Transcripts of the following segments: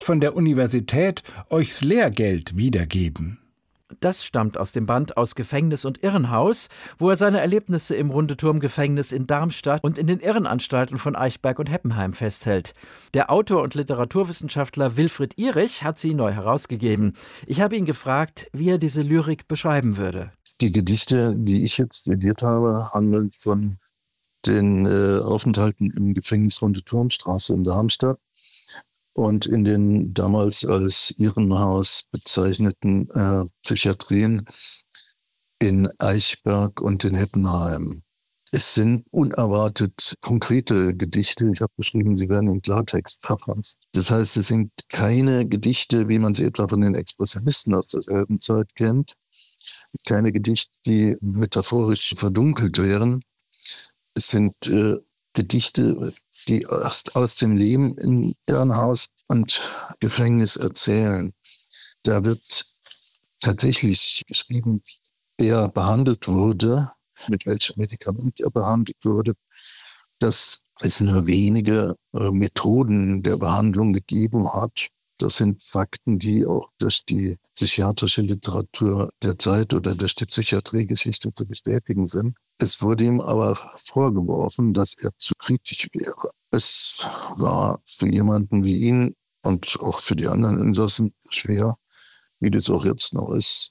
von der Universität euch's Lehrgeld wiedergeben. Das stammt aus dem Band Aus Gefängnis und Irrenhaus, wo er seine Erlebnisse im Rundeturm-Gefängnis in Darmstadt und in den Irrenanstalten von Eichberg und Heppenheim festhält. Der Autor und Literaturwissenschaftler Wilfried Ihrich hat sie neu herausgegeben. Ich habe ihn gefragt, wie er diese Lyrik beschreiben würde. Die Gedichte, die ich jetzt studiert habe, handeln von den Aufenthalten im Gefängnis Rundeturmstraße in Darmstadt und in den damals als Irrenhaus bezeichneten Psychiatrien in Eichberg und in Heppenheim. Es sind unerwartet konkrete Gedichte. Ich habe geschrieben, sie werden in Klartext verfasst. Das heißt, es sind keine Gedichte, wie man sie etwa von den Expressionisten aus derselben Zeit kennt. Keine Gedichte, die metaphorisch verdunkelt wären. Es sind Gedichte, die aus dem Leben in Irrenhaus und Gefängnis erzählen. Da wird tatsächlich geschrieben, wer behandelt wurde, mit welchem Medikament er behandelt wurde, dass es nur wenige Methoden der Behandlung gegeben hat. Das sind Fakten, die auch durch die psychiatrische Literatur der Zeit oder durch die Psychiatriegeschichte zu bestätigen sind. Es wurde ihm aber vorgeworfen, dass er zu kritisch wäre. Es war für jemanden wie ihn und auch für die anderen Insassen schwer, wie das auch jetzt noch ist,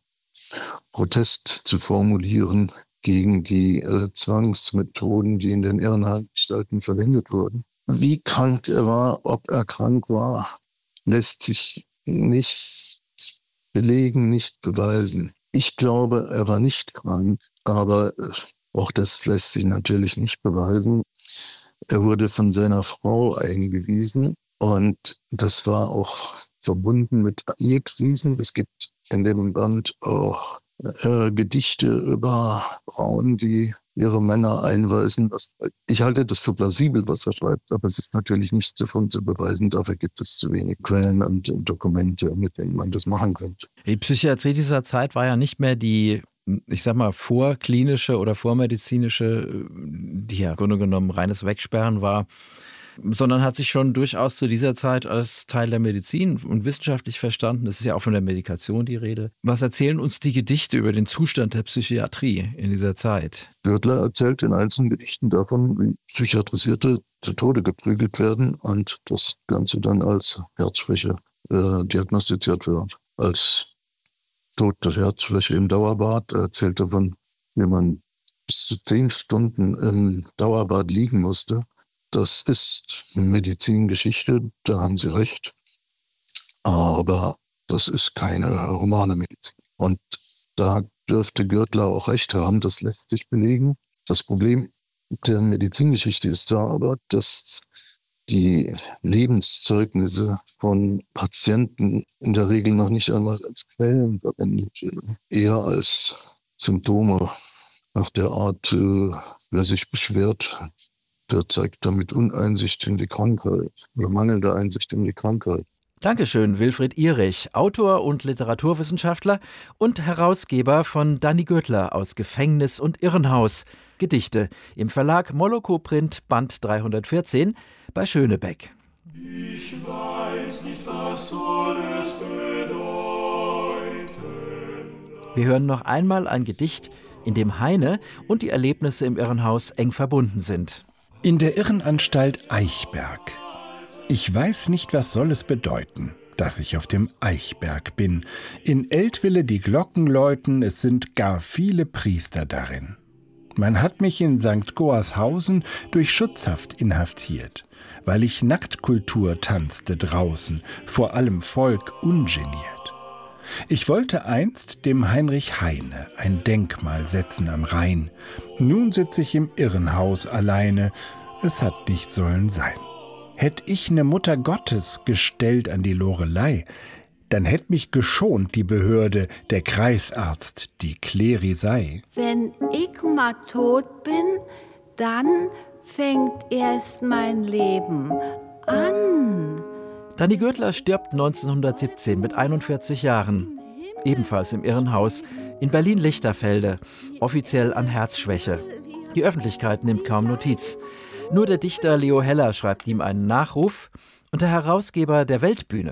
Protest zu formulieren gegen die Zwangsmethoden, die in den Irrenanstalten verwendet wurden. Wie krank er war, ob er krank war, lässt sich nicht belegen, nicht beweisen. Ich glaube, er war nicht krank, aber auch das lässt sich natürlich nicht beweisen. Er wurde von seiner Frau eingewiesen und das war auch verbunden mit Ehekrisen. Es gibt in dem Band auch Gedichte über Frauen, die ihre Männer einweisen. Ich halte das für plausibel, was er schreibt, aber es ist natürlich nicht davon zu beweisen. Dafür gibt es zu wenig Quellen und Dokumente, mit denen man das machen könnte. Die Psychiatrie dieser Zeit war ja nicht mehr die, ich sag mal, vorklinische oder vormedizinische, die ja im Grunde genommen reines Wegsperren war, sondern hat sich schon durchaus zu dieser Zeit als Teil der Medizin und wissenschaftlich verstanden. Es ist ja auch von der Medikation die Rede. Was erzählen uns die Gedichte über den Zustand der Psychiatrie in dieser Zeit? Görtler erzählt in einzelnen Gedichten davon, wie Psychiatrisierte zu Tode geprügelt werden und das Ganze dann als Herzschwäche diagnostiziert wird. Als Tod der Herzschwäche im Dauerbad. Er erzählt davon, wie man bis zu 10 Stunden im Dauerbad liegen musste. Das ist Medizingeschichte, da haben Sie recht. Aber das ist keine humane Medizin. Und da dürfte Görtler auch recht haben, das lässt sich belegen. Das Problem der Medizingeschichte ist da aber, dass die Lebenszeugnisse von Patienten in der Regel noch nicht einmal als Quellen verwendet werden, eher als Symptome nach der Art, wer sich beschwert, der zeigt damit Uneinsicht in die Krankheit oder mangelnde Einsicht in die Krankheit. Dankeschön, Wilfried Ihrich, Autor und Literaturwissenschaftler und Herausgeber von Danny Görtler aus Gefängnis und Irrenhaus. Gedichte im Verlag Moloko Print, Band 314 bei Schönebeck. Ich weiß nicht, was soll es bedeuten. Wir hören noch einmal ein Gedicht, in dem Heine und die Erlebnisse im Irrenhaus eng verbunden sind. In der Irrenanstalt Eichberg. Ich weiß nicht, was soll es bedeuten, dass ich auf dem Eichberg bin. In Eltville die Glocken läuten, es sind gar viele Priester darin. Man hat mich in St. Goarshausen durch Schutzhaft inhaftiert, weil ich Nacktkultur tanzte draußen, vor allem Volk ungeniert. Ich wollte einst dem Heinrich Heine ein Denkmal setzen am Rhein. Nun sitz ich im Irrenhaus alleine, es hat nicht sollen sein. Hätt ich ne Mutter Gottes gestellt an die Lorelei, dann hätt mich geschont die Behörde, der Kreisarzt, die Klerisei. Wenn ich mal tot bin, dann fängt erst mein Leben an. Danny Görtler stirbt 1917 mit 41 Jahren. Ebenfalls im Irrenhaus in Berlin-Lichterfelde, offiziell an Herzschwäche. Die Öffentlichkeit nimmt kaum Notiz. Nur der Dichter Leo Heller schreibt ihm einen Nachruf und der Herausgeber der Weltbühne